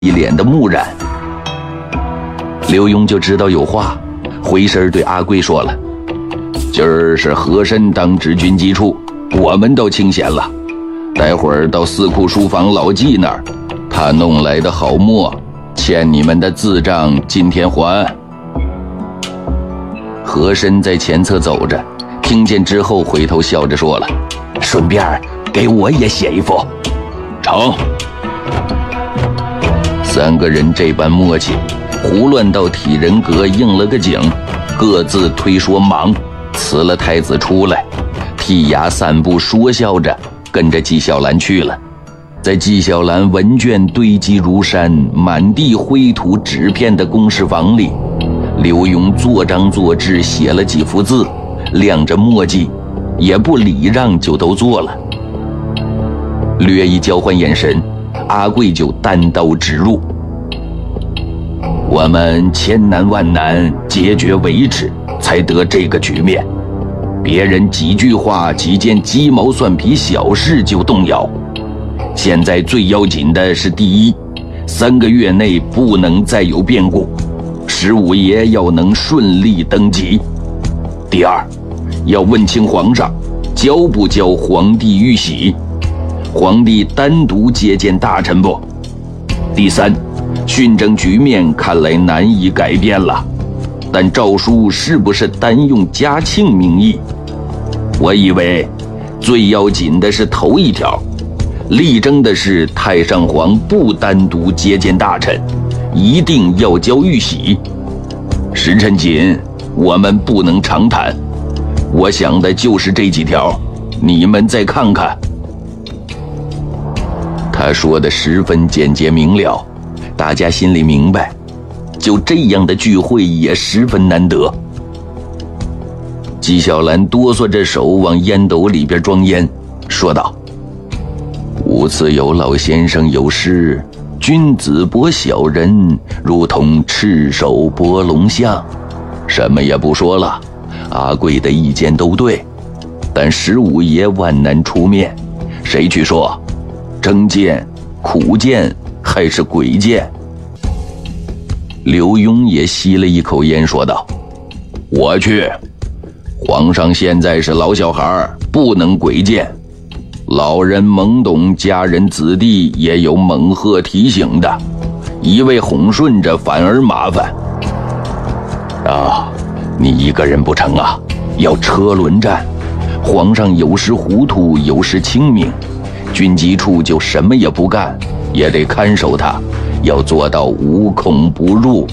一脸的木然。刘墉就知道有话，回身对阿贵说了：“今儿是和珅当值军机处，我们都清闲了。待会儿到四库书房老纪那儿，他弄来的好墨，欠你们的字账，今天还。”和珅在前侧走着，听见之后回头笑着说了：“顺便给我也写一幅。”成。三个人这般默契，胡乱到体人阁应了个景，各自推说忙，辞了太子出来，剔牙散步，说笑着跟着纪晓岚去了。在纪晓岚文卷堆积如山、满地灰土纸片的公事房里，刘墉做章做制写了几幅字，亮着墨迹，也不礼让就都做了。略一交换眼神，阿贵就单刀直入：“我们千难万难解决维持，才得这个局面。别人几句话、几件鸡毛蒜皮小事就动摇。现在最要紧的是，第一，3个月内不能再有变故，15爷要能顺利登基；第二，要问清皇上交不交皇帝玉玺，皇帝单独接见大臣不；第三，训政局面看来难以改变了，但诏书是不是单用嘉庆名义？我以为最要紧的是头一条，力争的是太上皇不单独接见大臣，一定要交玉玺。时辰紧，我们不能长谈。我想的就是这几条，你们再看看。”他说的十分简洁明了，大家心里明白，就这样的聚会也十分难得。纪晓岚哆嗦着手往烟斗里边装烟，说道：“吾次有老先生有诗，君子薄小人，如同赤手剥龙象。什么也不说了，阿贵的意见都对，但15爷万难出面，谁去说？征谏、苦谏还是诡谏？”刘墉也吸了一口烟，说道：“我去。皇上现在是老小孩，不能诡谏。老人懵懂，家人子弟也有猛喝提醒的，一味哄顺着反而麻烦。你一个人不成啊，要车轮战。皇上有时糊涂，有时清明，军机处就什么也不干，也得看守他，要做到无孔不入。”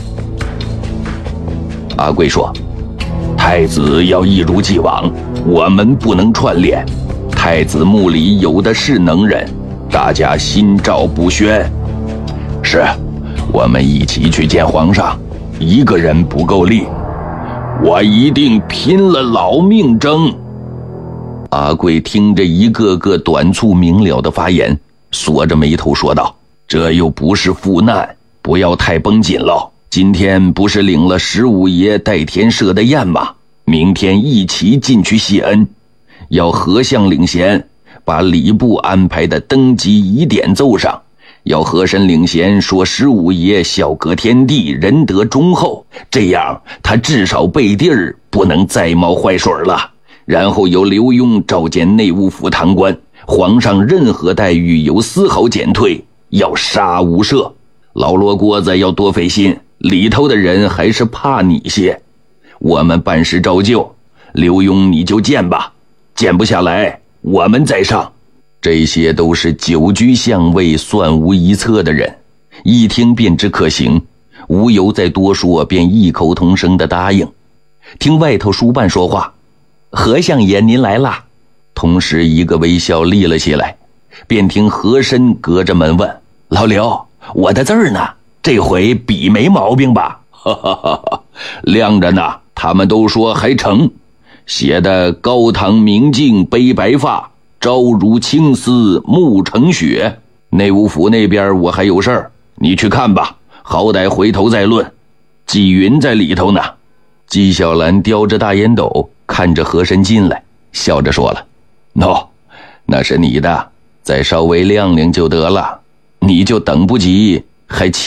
阿贵说：“太子要一如既往，我们不能串联。太子墓里有的是能人，大家心照不宣。是，我们一起去见皇上，一个人不够力，我一定拼了老命争。”阿贵听着一个个短促明了的发言，锁着眉头说道：“这又不是赴难，不要太绷紧了。今天不是领了15爷代天设的宴吗？明天一起进去谢恩，要和相领衔，把礼部安排的登基仪典奏上，要和珅领衔说15爷孝格天地，仁德忠厚，这样他至少背地儿不能再冒坏水了。然后由刘墉召见内务府堂官，皇上任何待遇有丝毫减退，要杀无赦。老罗锅子要多费心，里头的人还是怕你些。我们办事照旧，刘墉你就见吧，见不下来我们再上。”这些都是久居相位算无一策的人，一听便知可行，无由再多说，便异口同声的答应。听外头书办说话：“和相爷您来啦。”同时一个微笑立了起来，便听和珅隔着门问：“老刘，我的字儿呢？这回笔没毛病吧？”“哈哈哈哈，亮着呢，他们都说还成。写的高堂明镜悲白发，朝如青丝暮成雪。内务府那边我还有事儿，你去看吧，好歹回头再论。纪云在里头呢。”纪晓岚叼着大烟斗看着和珅进来，笑着说了：“那是你的，再稍微晾晾就得了，你就等不及还